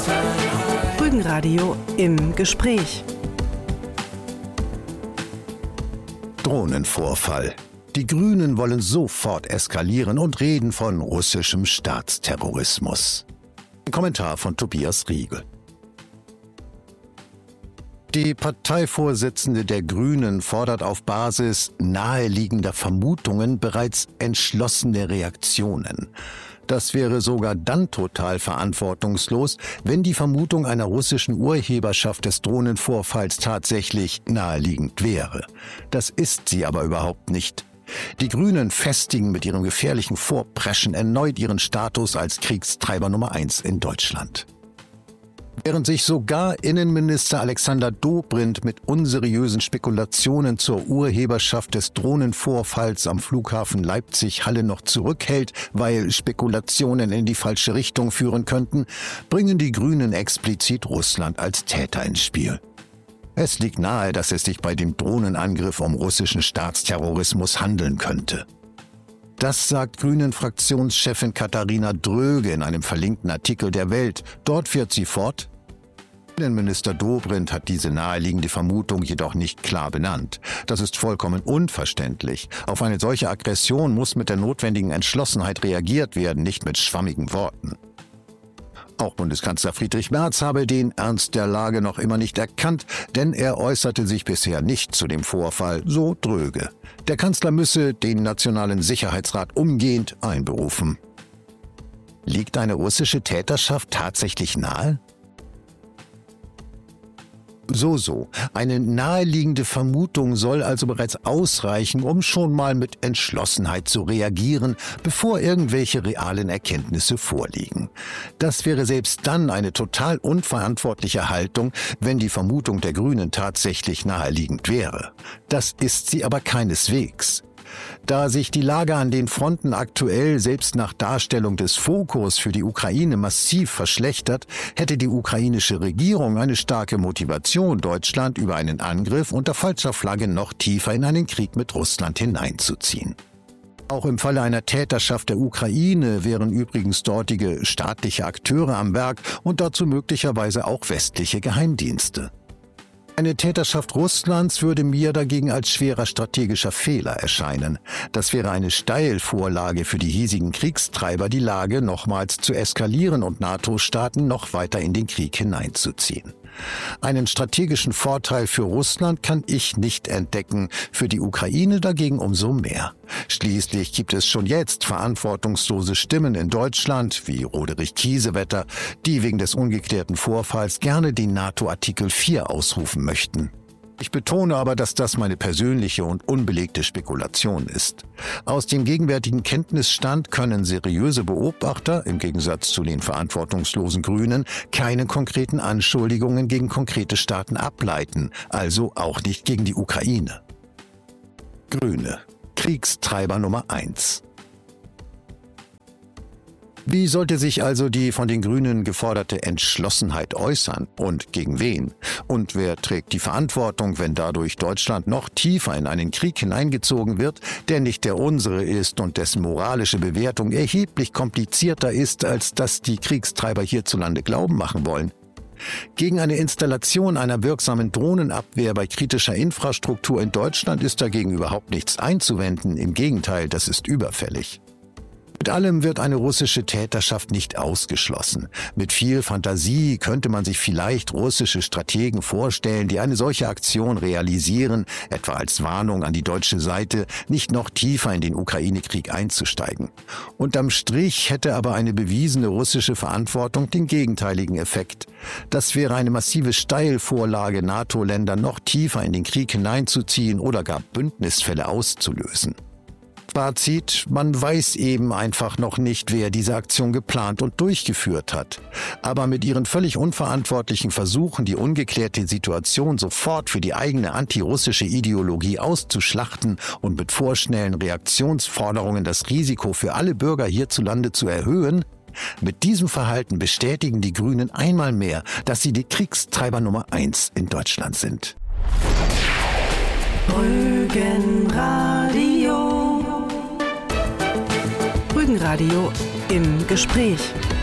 Rügenradio im Gespräch. Drohnenvorfall. Die Grünen wollen sofort eskalieren und reden von russischem Staatsterrorismus. Ein Kommentar von Tobias Riegel. Die Parteivorsitzende der Grünen fordert auf Basis naheliegender Vermutungen bereits entschlossene Reaktionen. Das wäre sogar dann total verantwortungslos, wenn die Vermutung einer russischen Urheberschaft des Drohnenvorfalls tatsächlich naheliegend wäre. Das ist sie aber überhaupt nicht. Die Grünen festigen mit ihrem gefährlichen Vorpreschen erneut ihren Status als Kriegstreiber Nummer 1 in Deutschland. Während sich sogar Innenminister Alexander Dobrindt mit unseriösen Spekulationen zur Urheberschaft des Drohnenvorfalls am Flughafen Leipzig-Halle noch zurückhält, weil Spekulationen in die falsche Richtung führen könnten, bringen die Grünen explizit Russland als Täter ins Spiel. Es liegt nahe, dass es sich bei dem Drohnenangriff um russischen Staatsterrorismus handeln könnte. Das sagt Grünen-Fraktionschefin Katharina Dröge in einem verlinkten Artikel der Welt. Dort fährt sie fort: Innenminister Dobrindt hat diese naheliegende Vermutung jedoch nicht klar benannt. Das ist vollkommen unverständlich. Auf eine solche Aggression muss mit der notwendigen Entschlossenheit reagiert werden, nicht mit schwammigen Worten. Auch Bundeskanzler Friedrich Merz habe den Ernst der Lage noch immer nicht erkannt, denn er äußerte sich bisher nicht zu dem Vorfall, so Dröge. Der Kanzler müsse den Nationalen Sicherheitsrat umgehend einberufen. Liegt eine russische Täterschaft tatsächlich nahe? So. Eine naheliegende Vermutung soll also bereits ausreichen, um schon mal mit Entschlossenheit zu reagieren, bevor irgendwelche realen Erkenntnisse vorliegen. Das wäre selbst dann eine total unverantwortliche Haltung, wenn die Vermutung der Grünen tatsächlich naheliegend wäre. Das ist sie aber keineswegs. Da sich die Lage an den Fronten aktuell selbst nach Darstellung des Fokus für die Ukraine massiv verschlechtert, hätte die ukrainische Regierung eine starke Motivation, Deutschland über einen Angriff unter falscher Flagge noch tiefer in einen Krieg mit Russland hineinzuziehen. Auch im Falle einer Täterschaft der Ukraine wären übrigens dortige staatliche Akteure am Werk und dazu möglicherweise auch westliche Geheimdienste. Eine Täterschaft Russlands würde mir dagegen als schwerer strategischer Fehler erscheinen. Das wäre eine Steilvorlage für die hiesigen Kriegstreiber, die Lage nochmals zu eskalieren und NATO-Staaten noch weiter in den Krieg hineinzuziehen. Einen strategischen Vorteil für Russland kann ich nicht entdecken, für die Ukraine dagegen umso mehr. Schließlich gibt es schon jetzt verantwortungslose Stimmen in Deutschland, wie Roderich Kiesewetter, die wegen des ungeklärten Vorfalls gerne den NATO-Artikel 4 ausrufen möchten. Ich betone aber, dass das meine persönliche und unbelegte Spekulation ist. Aus dem gegenwärtigen Kenntnisstand können seriöse Beobachter, im Gegensatz zu den verantwortungslosen Grünen, keine konkreten Anschuldigungen gegen konkrete Staaten ableiten, also auch nicht gegen die Ukraine. Grüne, Kriegstreiber Nummer 1. Wie sollte sich also die von den Grünen geforderte Entschlossenheit äußern und gegen wen? Und wer trägt die Verantwortung, wenn dadurch Deutschland noch tiefer in einen Krieg hineingezogen wird, der nicht der unsere ist und dessen moralische Bewertung erheblich komplizierter ist, als das die Kriegstreiber hierzulande glauben machen wollen? Gegen eine Installation einer wirksamen Drohnenabwehr bei kritischer Infrastruktur in Deutschland ist dagegen überhaupt nichts einzuwenden. Im Gegenteil, das ist überfällig. Mit allem wird eine russische Täterschaft nicht ausgeschlossen. Mit viel Fantasie könnte man sich vielleicht russische Strategen vorstellen, die eine solche Aktion realisieren, etwa als Warnung an die deutsche Seite, nicht noch tiefer in den Ukraine-Krieg einzusteigen. Unterm Strich hätte aber eine bewiesene russische Verantwortung den gegenteiligen Effekt. Das wäre eine massive Steilvorlage, NATO-Länder noch tiefer in den Krieg hineinzuziehen oder gar Bündnisfälle auszulösen. Fazit: Man weiß eben einfach noch nicht, wer diese Aktion geplant und durchgeführt hat. Aber mit ihren völlig unverantwortlichen Versuchen, die ungeklärte Situation sofort für die eigene antirussische Ideologie auszuschlachten und mit vorschnellen Reaktionsforderungen das Risiko für alle Bürger hierzulande zu erhöhen, mit diesem Verhalten bestätigen die Grünen einmal mehr, dass sie die Kriegstreiber Nummer 1 in Deutschland sind. Rügenradio im Gespräch.